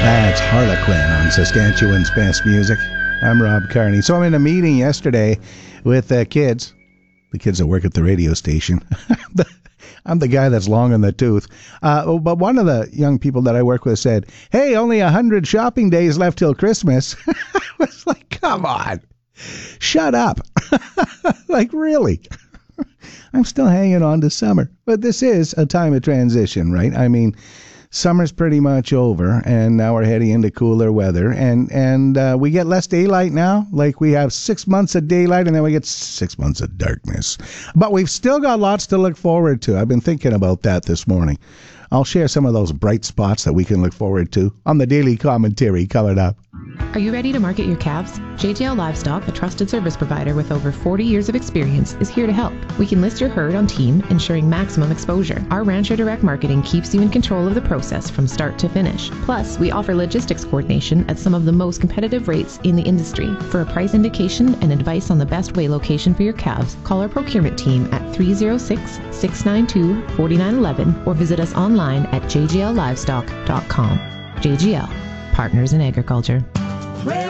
That's Harlequin on Saskatchewan's Best Music. I'm Rob Carney. So I'm in a meeting yesterday with kids, the kids that work at the radio station. I'm the guy that's long in the tooth. But one of the young people that I work with said, hey, only 100 shopping days left till Christmas. I was like, come on, shut up. Like, really? I'm still hanging on to summer. But this is a time of transition, right? I mean, summer's pretty much over, and now we're heading into cooler weather, and we get less daylight now. Like, we have 6 months of daylight, and then we get 6 months of darkness. But we've still got lots to look forward to. I've been thinking about that this morning. I'll share some of those bright spots that we can look forward to on the Daily Commentary coming up. Are you ready to market your calves? JGL Livestock, a trusted service provider with over 40 years of experience, is here to help. We can list your herd on team, ensuring maximum exposure. Our Rancher Direct Marketing keeps you in control of the process from start to finish. Plus, we offer logistics coordination at some of the most competitive rates in the industry. For a price indication and advice on the best way location for your calves, call our procurement team at 306-692-4911 or visit us online at jgllivestock.com. JGL, Partners in Agriculture.